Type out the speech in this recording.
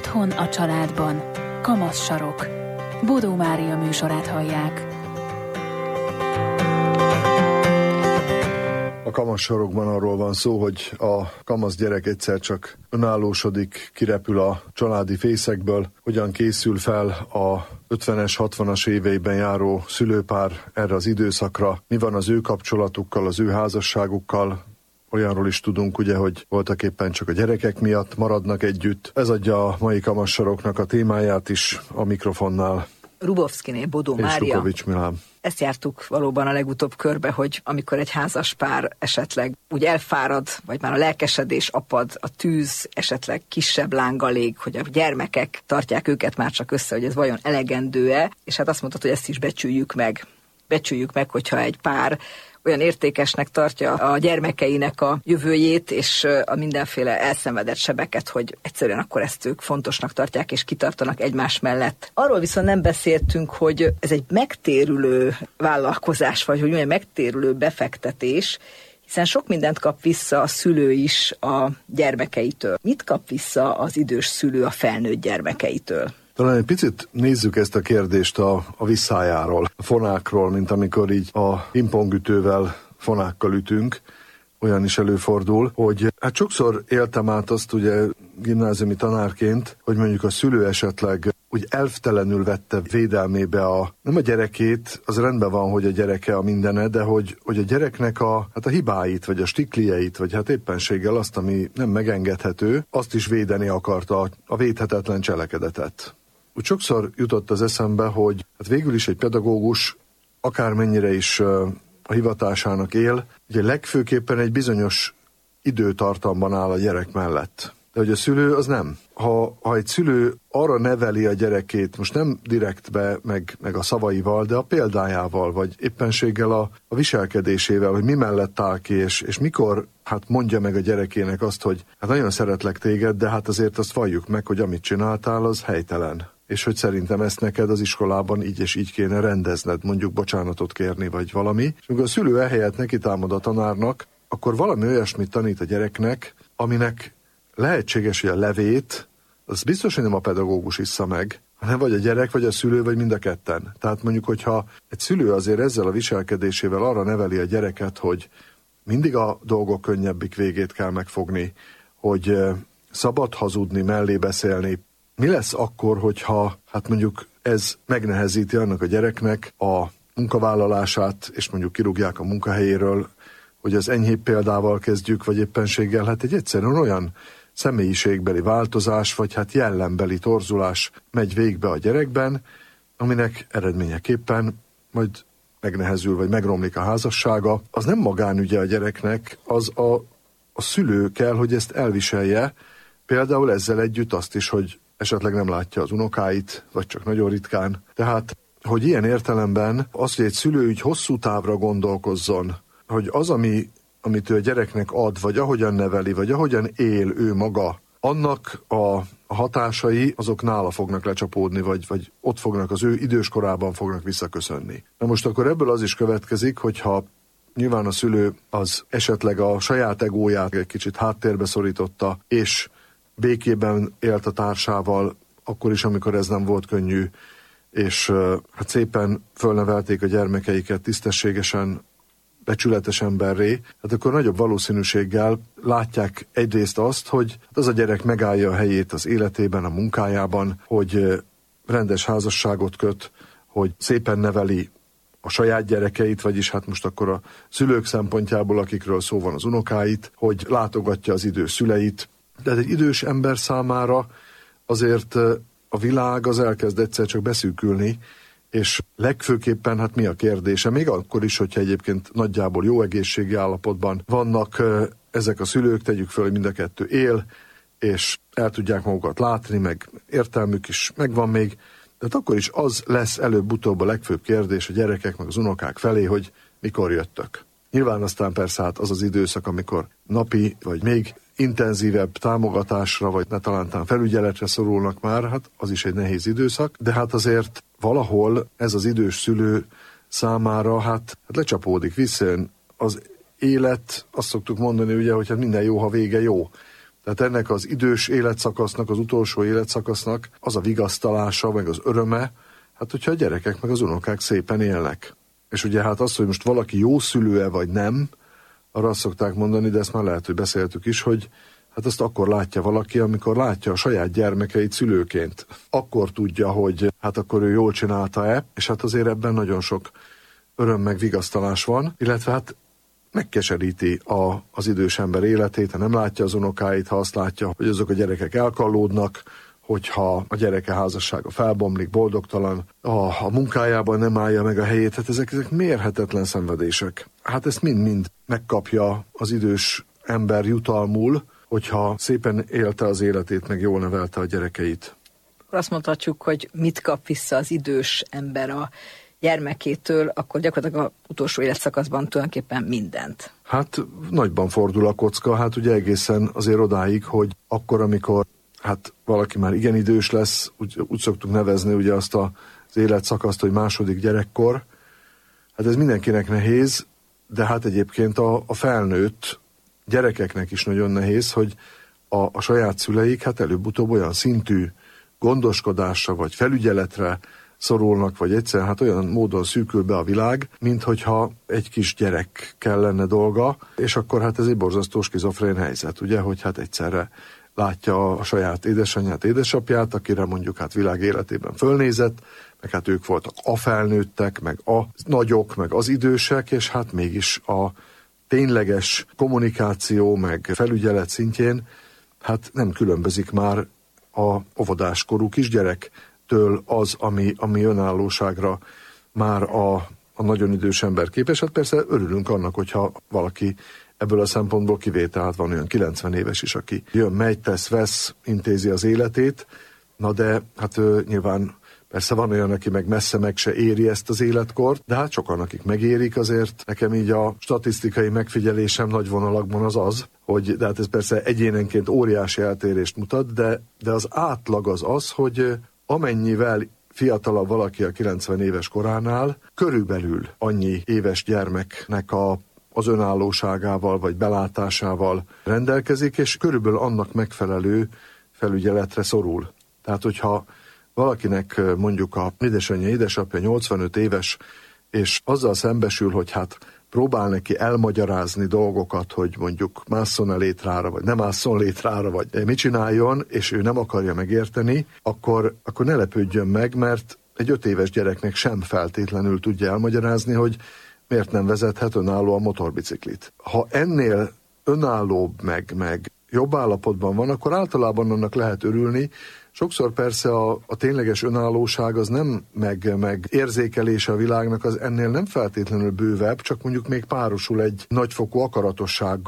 Otthon a családban. Kamasz sarok. Bodó Mária műsorát hallják. A kamasz sarokban arról van szó, hogy a kamasz gyerek egyszer csak önállósodik, kirepül a családi fészekből, hogyan készül fel a 50-es, 60-as éveiben járó szülőpár erre az időszakra, mi van az ő kapcsolatukkal, az ő házasságukkal. Olyanról is tudunk, ugye, hogy voltak éppen csak a gyerekek miatt maradnak együtt. Ez adja a mai kamasz saroknak a témáját is, a mikrofonnál Rubovszkiné Bodó és Mária. Lukovics Milán. Ezt jártuk valóban a legutóbb körbe, hogy amikor egy házas pár esetleg úgy elfárad, vagy már a lelkesedés apad, a tűz esetleg kisebb lánggal ég, hogy a gyermekek tartják őket már csak össze, hogy ez vajon elegendő-e, és hát azt mondtad, hogy ezt is becsüljük meg. Becsüljük meg, hogyha egy pár olyan értékesnek tartja a gyermekeinek a jövőjét, és a mindenféle elszenvedett sebeket, hogy egyszerűen akkor ezt ők fontosnak tartják, és kitartanak egymás mellett. Arról viszont nem beszéltünk, hogy ez egy megtérülő vállalkozás, vagy hogy egy megtérülő befektetés, hiszen sok mindent kap vissza a szülő is a gyermekeitől. Mit kap vissza az idős szülő a felnőtt gyermekeitől? Talán egy picit nézzük ezt a kérdést a visszájáról, a fonákról, mint amikor így a pingpongütővel fonákkal ütünk, olyan is előfordul, hogy hát sokszor éltem át azt ugye gimnáziumi tanárként, hogy mondjuk a szülő esetleg úgy elvtelenül vette védelmébe nem a gyerekét, az rendben van, hogy a gyereke a mindene, de hogy a gyereknek a hibáit, vagy a stiklieit, vagy hát éppenséggel azt, ami nem megengedhető, azt is védeni akarta, a védhetetlen cselekedetet. Úgy sokszor jutott az eszembe, hogy hát végül is egy pedagógus akármennyire is a hivatásának él, ugye legfőképpen egy bizonyos időtartamban áll a gyerek mellett. De hogy a szülő az nem. Ha egy szülő arra neveli a gyerekét, most nem direktbe, meg a szavaival, de a példájával, vagy éppenséggel a viselkedésével, hogy mi mellett áll ki, és mikor hát mondja meg a gyerekének azt, hogy hát nagyon szeretlek téged, de hát azért azt valljuk meg, hogy amit csináltál, az helytelen. És hogy szerintem ezt neked az iskolában így és így kéne rendezned, mondjuk bocsánatot kérni, vagy valami. És amikor a szülő ehelyett neki támad a tanárnak, akkor valami olyasmit tanít a gyereknek, aminek lehetséges, hogy a levét, az biztos, hogy nem a pedagógus issza meg, hanem vagy a gyerek, vagy a szülő, vagy mind a ketten. Tehát mondjuk, hogyha egy szülő azért ezzel a viselkedésével arra neveli a gyereket, hogy mindig a dolgok könnyebbik végét kell megfogni, hogy szabad hazudni, mellé beszélni. Mi lesz akkor, hogyha hát mondjuk ez megnehezíti annak a gyereknek a munkavállalását, és mondjuk kirúgják a munkahelyéről, hogy az enyhébb példával kezdjük, vagy éppenséggel, hát egy egyszerűen olyan személyiségbeli változás, vagy hát jellembeli torzulás megy végbe a gyerekben, aminek eredményeképpen majd megnehezül, vagy megromlik a házassága. Az nem magánügye a gyereknek, az a szülő kell, hogy ezt elviselje, például ezzel együtt azt is, hogy esetleg nem látja az unokáit, vagy csak nagyon ritkán. Tehát, hogy ilyen értelemben az, hogy egy szülő úgy hosszú távra gondolkozzon, hogy az, amit ő a gyereknek ad, vagy ahogyan neveli, vagy ahogyan él ő maga, annak a hatásai azok nála fognak lecsapódni, vagy ott fognak, az ő időskorában fognak visszaköszönni. Na most akkor ebből az is következik, hogyha nyilván a szülő az esetleg a saját egóját egy kicsit háttérbe szorította, és békében élt a társával, akkor is, amikor ez nem volt könnyű, és hát szépen fölnevelték a gyermekeiket tisztességesen, becsületes emberré, hát akkor nagyobb valószínűséggel látják egyrészt azt, hogy az a gyerek megállja a helyét az életében, a munkájában, hogy rendes házasságot köt, hogy szépen neveli a saját gyerekeit, vagyis hát most akkor a szülők szempontjából, akikről szó van, az unokáit, hogy látogatja az idős szüleit. De egy idős ember számára azért a világ az elkezd egyszer csak beszűkülni, és legfőképpen hát mi a kérdése, még akkor is, hogyha egyébként nagyjából jó egészségi állapotban vannak ezek a szülők, tegyük föl, hogy mind a kettő él, és el tudják magukat látni, meg értelmük is megvan még, de akkor is az lesz előbb-utóbb a legfőbb kérdés a gyerekek meg az unokák felé, hogy mikor jöttök. Nyilván aztán persze hát az az időszak, amikor napi vagy még intenzívebb támogatásra, vagy ne talán felügyeletre szorulnak már, hát az is egy nehéz időszak, de hát azért valahol ez az idős szülő számára hát lecsapódik vissza. Az élet, azt szoktuk mondani ugye, hogy hát minden jó, ha vége jó. Tehát ennek az idős életszakasznak, az utolsó életszakasznak az a vigasztalása, meg az öröme, hát hogyha a gyerekek meg az unokák szépen élnek. És ugye hát az, hogy most valaki jó szülő-e vagy nem, arra azt szokták mondani, de ezt már lehet, hogy beszéltük is, hogy hát azt akkor látja valaki, amikor látja a saját gyermekeit szülőként. Akkor tudja, hogy hát akkor ő jól csinálta-e, és hát azért ebben nagyon sok öröm meg vigasztalás van, illetve hát megkeseríti az idős ember életét, ha nem látja az unokáit, ha azt látja, hogy azok a gyerekek elkallódnak, hogyha a gyereke házassága felbomlik, boldogtalan, a munkájában nem állja meg a helyét, hát ezek mérhetetlen szenvedések. Hát ezt mind-mind megkapja az idős ember jutalmul, hogyha szépen élte az életét, meg jól nevelte a gyerekeit. Azt mondhatjuk, hogy mit kap vissza az idős ember a gyermekétől, akkor gyakorlatilag az utolsó életszakaszban tulajdonképpen mindent. Hát nagyban fordul a kocka, hát ugye egészen azért odáig, hogy akkor, amikor hát valaki már igen idős lesz, úgy szoktuk nevezni ugye azt az életszakaszt, hogy második gyerekkor. Hát ez mindenkinek nehéz, de hát egyébként a felnőtt gyerekeknek is nagyon nehéz, hogy a saját szüleik hát előbb-utóbb olyan szintű gondoskodásra vagy felügyeletre szorulnak, vagy egyszerűen hát olyan módon szűkül be a világ, mint hogyha egy kis gyerek kellene dolga, és akkor hát ez egy borzasztó skizofrén helyzet, ugye, hogy hát egyszerre látja a saját édesanyját, édesapját, akire mondjuk hát világ életében fölnézett, meg hát ők voltak a felnőttek, meg a nagyok, meg az idősek, és hát mégis a tényleges kommunikáció, meg felügyelet szintjén hát nem különbözik már a óvodáskorú kisgyerektől az, ami önállóságra már a nagyon idős ember képes. Hát persze örülünk annak, hogyha valaki ebből a szempontból kivétel, hát van olyan 90 éves is, aki jön, megy, tesz, vesz, intézi az életét, na de hát nyilván persze van olyan, aki meg messze meg se éri ezt az életkort, de hát sokan, akik megérik, azért nekem így a statisztikai megfigyelésem nagy vonalakban az, hogy de hát ez persze egyénenként óriási eltérést mutat, de az átlag az, hogy amennyivel fiatalabb valaki a 90 éves koránál, körülbelül annyi éves gyermeknek az önállóságával vagy belátásával rendelkezik, és körülbelül annak megfelelő felügyeletre szorul. Tehát, hogyha valakinek mondjuk a édesanyja, édesapja 85 éves, és azzal szembesül, hogy hát próbál neki elmagyarázni dolgokat, hogy mondjuk másszon-e létrára, vagy nem másszon létrára, vagy mit csináljon, és ő nem akarja megérteni, akkor ne lepődjön meg, mert egy 5 éves gyereknek sem feltétlenül tudja elmagyarázni, hogy miért nem vezethet önállóan motorbiciklit. Ha ennél önállóbb, meg jobb állapotban van, akkor általában annak lehet örülni. Sokszor persze a tényleges önállóság az nem, meg érzékelése a világnak az ennél nem feltétlenül bővebb, csak mondjuk még párosul egy nagyfokú akaratossággal,